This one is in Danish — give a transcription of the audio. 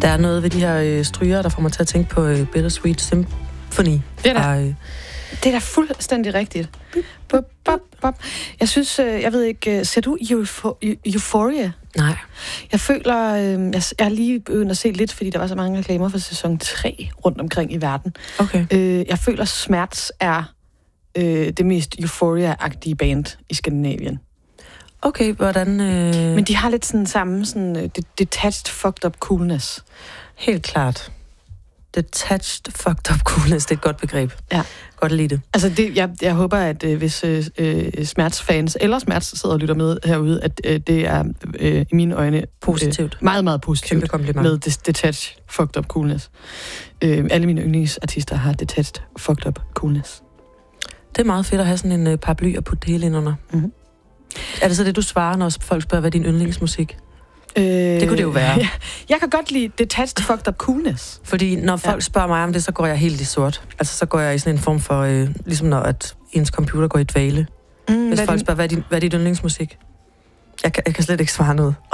Der er noget ved de her stryger, der får mig til at tænke på Bittersweet Symphony. Det er da fuldstændig rigtigt. Bop, bop, bop. Jeg synes, jeg ved ikke, ser du Euphoria? Nej. Jeg føler, jeg er lige begyndt at se lidt, fordi der var så mange reklamer for sæson 3 rundt omkring i verden. Okay. Jeg føler, Smerts er det mest Euphoria-agtige band i Skandinavien. Okay, hvordan... Men de har lidt sådan samme sådan, detached, fucked up coolness. Helt klart. Detached, fucked up coolness, det er et godt begreb. Ja. Godt at lide det. Altså, jeg håber, at hvis Smerts-fans eller Smerts sidder og lytter med herude, at det er i mine øjne positivt. Meget, meget positivt. Kæmpe kompliment. Med detached, fucked up coolness. Alle mine yndlingsartister har detached, fucked up coolness. Det er meget fedt at have sådan en paraply og putte det hele ind under. Mm-hmm. Er det så det, du svarer, når folk spørger, hvad er din yndlingsmusik? Det kunne det jo være. Ja. Jeg kan godt lide detached, fucked up coolness. Fordi når folk spørger mig om det, så går jeg helt i sort. Altså, så går jeg i sådan en form for, ligesom når at ens computer går i dvale. Hvis folk spørger, hvad er dit yndlingsmusik? Jeg kan slet ikke svare noget.